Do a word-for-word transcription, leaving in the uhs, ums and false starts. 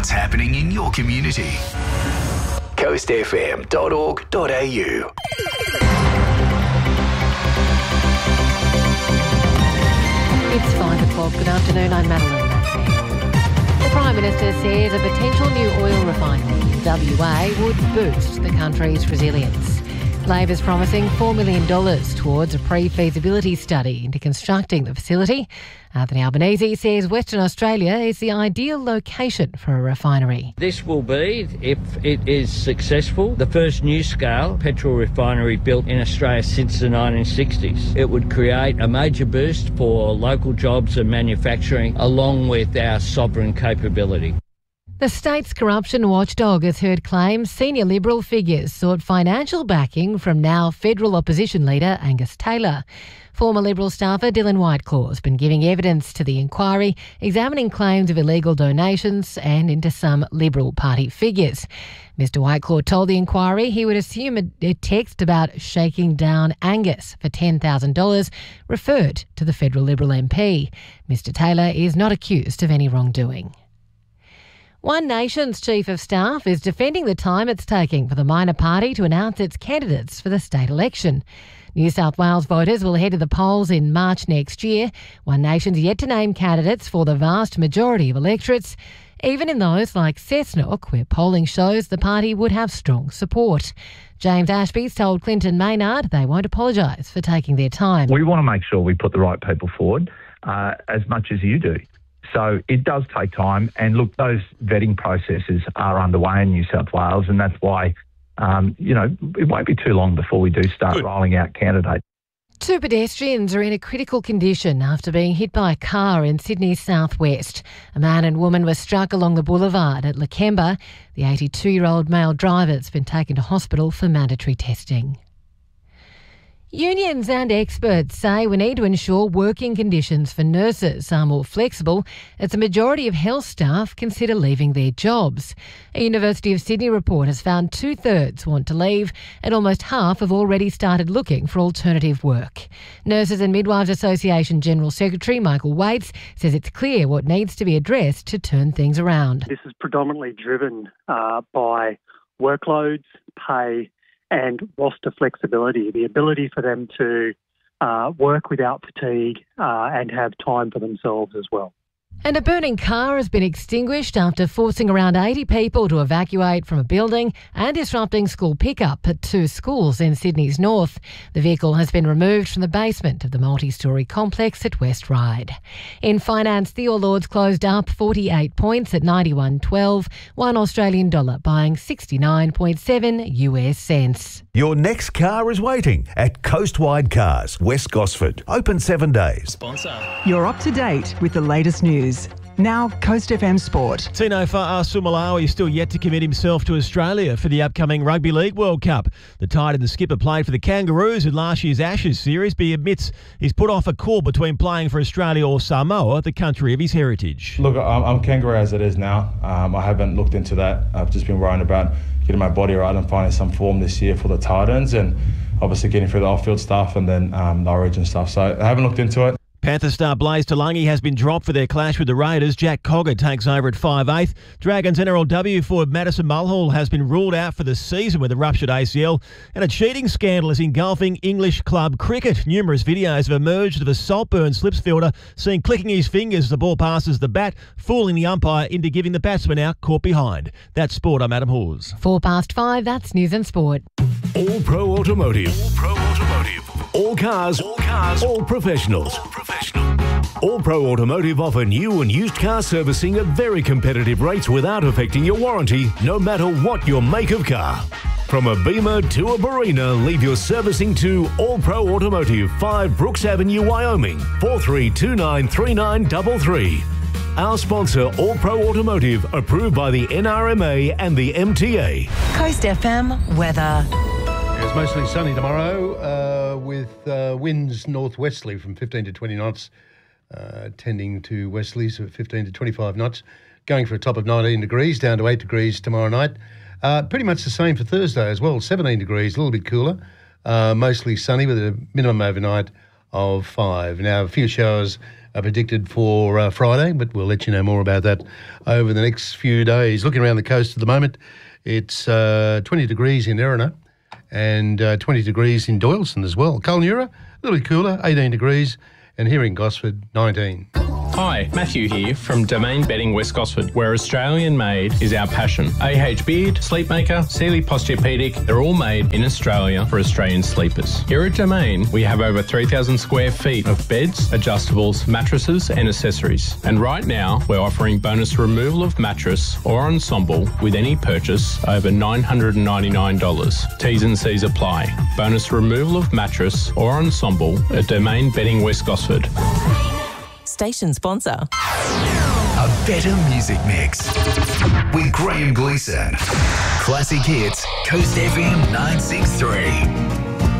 what's happening in your community. coast f m dot org dot a u. It's five o'clock. Good afternoon, I'm Madeline Massey. The Prime Minister says a potential new oil refinery in W A would boost the country's resilience. Labor's promising four million dollars towards a pre-feasibility study into constructing the facility. Anthony Albanese says Western Australia is the ideal location for a refinery. This will be, if it is successful, the first new-scale petrol refinery built in Australia since the nineteen sixties. It would create a major boost for local jobs and manufacturing, along with our sovereign capability. The state's corruption watchdog has heard claims senior Liberal figures sought financial backing from now federal opposition leader Angus Taylor. Former Liberal staffer Dylan Whiteclaw has been giving evidence to the inquiry, examining claims of illegal donations and into some Liberal Party figures. Mister Whiteclaw told the inquiry he would assume a, a text about shaking down Angus for ten thousand dollars referred to the federal Liberal M P. Mister Taylor is not accused of any wrongdoing. One Nation's Chief of Staff is defending the time it's taking for the minor party to announce its candidates for the state election. New South Wales voters will head to the polls in March next year. One Nation's yet to name candidates for the vast majority of electorates, even in those like Cessnock, where polling shows the party would have strong support. James Ashby's told Clinton Maynard they won't apologise for taking their time. We want to make sure we put the right people forward uh, as much as you do. So it does take time, and look, those vetting processes are underway in New South Wales, and that's why, um, you know, it won't be too long before we do start Good. rolling out candidates. Two pedestrians are in a critical condition after being hit by a car in Sydney's southwest. A man and woman were struck along the boulevard at Lakemba. The eighty-two-year-old male driver has been taken to hospital for mandatory testing. Unions and experts say we need to ensure working conditions for nurses are more flexible as the majority of health staff consider leaving their jobs. A University of Sydney report has found two-thirds want to leave and almost half have already started looking for alternative work. Nurses and Midwives Association General Secretary Michael Waits says it's clear what needs to be addressed to turn things around. This is predominantly driven uh, by workloads, pay and roster flexibility, the ability for them to uh, work without fatigue uh, and have time for themselves as well. And a burning car has been extinguished after forcing around eighty people to evacuate from a building and disrupting school pickup at two schools in Sydney's north. The vehicle has been removed from the basement of the multi-storey complex at West Ryde. In finance, the All Ords closed up forty-eight points at ninety-one twelve, one Australian dollar buying sixty-nine point seven U S cents. Your next car is waiting at Coastwide Cars, West Gosford. Open seven days. Sponsor. You're up to date with the latest news. Now, Coast F M Sport. Tino Fa'asumalawi is still yet to commit himself to Australia for the upcoming Rugby League World Cup. The tight end skipper played for the Kangaroos in last year's Ashes series, but he admits he's put off a call between playing for Australia or Samoa, the country of his heritage. Look, I'm, I'm Kangaroo as it is now. Um, I haven't looked into that. I've just been worrying about getting my body right and finding some form this year for the Titans and obviously getting through the off-field stuff and then um, the origin stuff. So I haven't looked into it. Panther star Blaze Talangi has been dropped for their clash with the Raiders. Jack Cogger takes over at five eighth. Dragons N R L W forward Madison Mulhall has been ruled out for the season with a ruptured A C L. And a cheating scandal is engulfing English club cricket. Numerous videos have emerged of a Saltburn slips fielder seen clicking his fingers as the ball passes the bat, fooling the umpire into giving the batsman out caught behind. That's sport. I'm Adam Hawes. Four past five, that's news and sport. All Pro Automotive. All Pro Automotive. All cars. All cars. All professionals. All professional. All Pro Automotive offer new and used car servicing at very competitive rates without affecting your warranty, no matter what your make of car. From a Beamer to a Barina, leave your servicing to All Pro Automotive, five Brooks Avenue, Wyoming, four three two nine three nine three three. Our sponsor, All Pro Automotive, approved by the N R M A and the M T A. Coast F M weather. It's mostly sunny tomorrow uh, with uh, winds northwesterly from fifteen to twenty knots, uh, tending to westerlies of fifteen to twenty-five knots, going for a top of nineteen degrees, down to eight degrees tomorrow night. Uh, pretty much the same for Thursday as well, seventeen degrees, a little bit cooler, uh, mostly sunny with a minimum overnight of five. Now, a few showers are predicted for uh, Friday, but we'll let you know more about that over the next few days. Looking around the coast at the moment, it's uh, twenty degrees in Erina and uh, twenty degrees in Doyleston as well. Kulnura, a little bit cooler, eighteen degrees, and here in Gosford, nineteen. Hi, Matthew here from Domain Bedding West Gosford, where Australian made is our passion. A H Beard, Sleepmaker, Sealy Posturepedic, they're all made in Australia for Australian sleepers. Here at Domain, we have over three thousand square feet of beds, adjustables, mattresses and accessories. And right now, we're offering bonus removal of mattress or ensemble with any purchase over nine hundred ninety-nine dollars. T's and C's apply. Bonus removal of mattress or ensemble at Domain Bedding West Gosford. Station sponsor. A better music mix with Graham Gleeson. Classic hits, Coast F M nine six three.